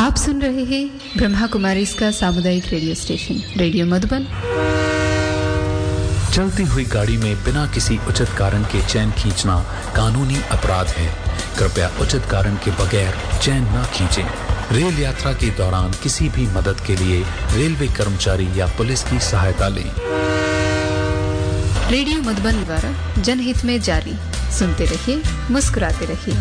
आप सुन रहे हैं ब्रह्मा कुमारी इसका सामुदायिक रेडियो स्टेशन रेडियो मधुबन। चलती हुई गाड़ी में बिना किसी उचित कारण के चैन खींचना कानूनी अपराध है। कृपया उचित कारण के बगैर चैन न खींचें। रेल यात्रा के दौरान किसी भी मदद के लिए रेलवे कर्मचारी या पुलिस की सहायता लें। रेडियो मधुबन द्वारा जनहित में जारी। सुनते रहिए, मुस्कुराते रहिए।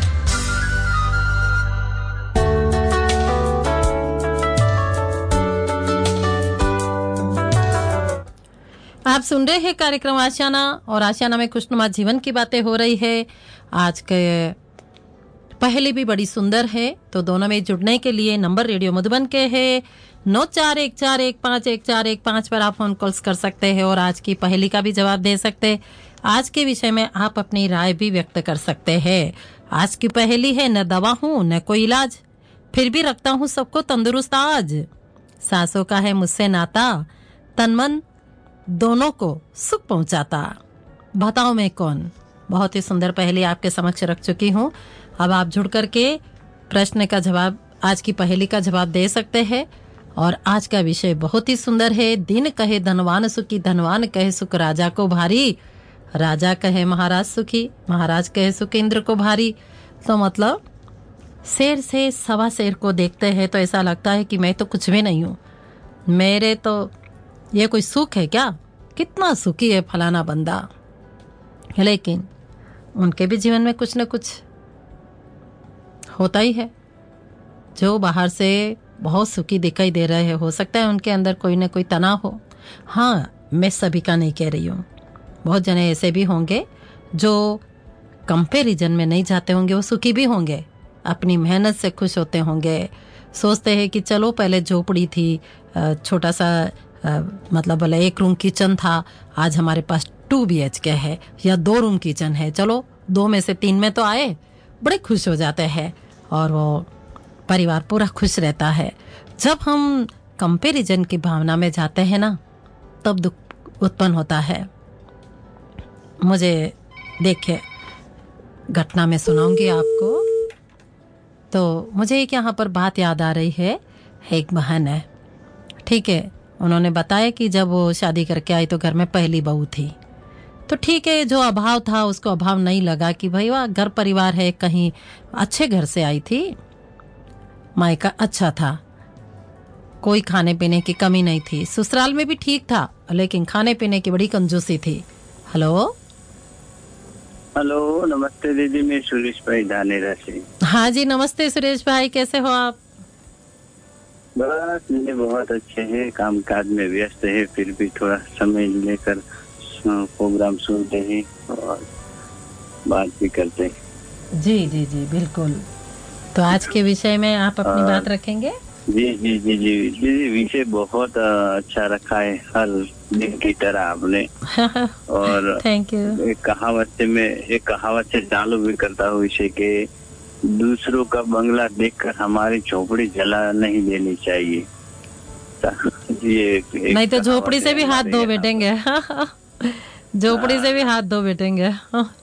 आप सुन रहे हैं कार्यक्रम आशियाना, और आशियाना में खुशनुमा जीवन की बातें हो रही है। आज के पहले भी बड़ी सुंदर है, तो दोनों में जुड़ने के लिए नंबर रेडियो मधुबन के है 9414151415 पर आप फोन कॉल्स कर सकते हैं और आज की पहेली का भी जवाब दे सकते हैं। आज के विषय में आप अपनी राय भी व्यक्त कर सकते हैं। आज की पहेली है, न दवा हूँ न कोई इलाज, फिर भी रखता हूँ सबको तंदुरुस्त आज। सांसों का है मुझसे नाता, तन मन दोनों को सुख पहुंचाता। बताओ मैं कौन। बहुत ही सुंदर पहेली आपके समक्ष रख चुकी हूँ। अब आप जुड़ करके प्रश्न का जवाब, आज की पहेली का जवाब दे सकते हैं। और आज का विषय बहुत ही सुंदर है। दिन कहे धनवान सुखी, धनवान कहे सुख राजा को भारी, राजा कहे महाराज सुखी, महाराज कहे सुख इंद्र को भारी। तो मतलब शेर से सवा शेर को देखते हैं तो ऐसा लगता है कि मैं तो कुछ भी नहीं हूँ, मेरे तो ये कोई सुख है क्या, कितना सुखी है फलाना बंदा। लेकिन उनके भी जीवन में कुछ न कुछ होता ही है। जो बाहर से बहुत सुखी दिखाई दे रहे हैं, हो सकता है उनके अंदर कोई न कोई तनाव हो। हाँ, मैं सभी का नहीं कह रही हूँ। बहुत जने ऐसे भी होंगे जो कंपैरिजन में नहीं जाते होंगे, वो सुखी भी होंगे, अपनी मेहनत से खुश होते होंगे। सोचते हैं कि चलो पहले झोपड़ी थी, छोटा सा मतलब बोले 1 रूम किचन था, आज हमारे पास 2 BHK है या 2 रूम किचन है, चलो 2 में से 3 में तो आए, बड़े खुश हो जाते हैं और वो परिवार पूरा खुश रहता है। जब हम कंपैरिजन की भावना में जाते हैं ना, तब दुख उत्पन्न होता है। मुझे देखिए, घटना में सुनाऊंगी आपको। तो मुझे एक यहाँ पर बात याद आ रही है। एक बहन है, ठीक है, उन्होंने बताया कि जब वो शादी करके आई तो घर में पहली बहू थी। तो ठीक है, जो अभाव था उसको अभाव नहीं लगा कि भाई वाह घर परिवार है, कहीं अच्छे घर से आई थी, मायका अच्छा था, कोई खाने पीने की कमी नहीं थी। ससुराल में भी ठीक था, लेकिन खाने पीने की बड़ी कंजूसी थी। हेलो हेलो, नमस्ते दीदी, मैं सुरेश भाई धानेरा से। हाँ जी, नमस्ते सुरेश भाई, कैसे हो आप? बस मैं बहुत अच्छे हैं, काम काज में व्यस्त है, फिर भी थोड़ा समय लेकर प्रोग्राम सुनते हैं और बात भी करते हैं। जी जी जी बिल्कुल। तो आज के विषय में आप अपनी बात रखेंगे? जी जी जी जी जी, विषय बहुत अच्छा रखा है, हर दिन की तरह आपने। और थैंक यू। एक कहावत से चालू भी करता हूँ विषय के, दूसरों का बंगला देखकर हमारी झोपड़ी जला नहीं देनी चाहिए। ये नहीं तो झोपड़ी से भी हाथ धो बैठेंगे। झोपड़ी से भी हाथ धो बैठेंगे।